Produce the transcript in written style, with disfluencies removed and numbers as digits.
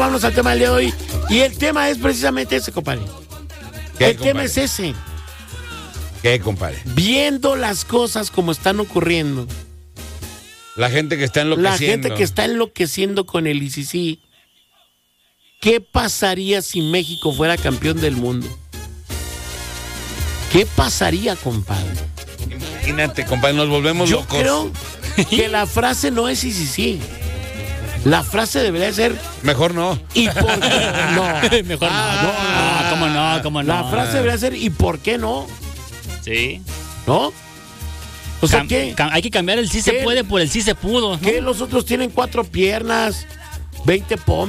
Vamos al tema del día de hoy. Y el tema es precisamente ese, compadre. El tema es ese. ¿Qué, compadre? Viendo las cosas como están ocurriendo. La gente que está enloqueciendo. La gente que está enloqueciendo con el ICC. ¿Qué pasaría si México fuera campeón del mundo? ¿Qué pasaría, compadre? Imagínate, compadre, nos volvemos locos. Yo creo que la frase no es ICC. La frase debería ser... Mejor no. ¿Y por qué no? Mejor no. ¿Cómo no? La frase debería ser ¿y por qué no? Sí. ¿No? O sea, ¿qué? Hay que cambiar el sí se puede por el sí se pudo, ¿no? ¿Qué los otros tienen 4 piernas, 20 pomos?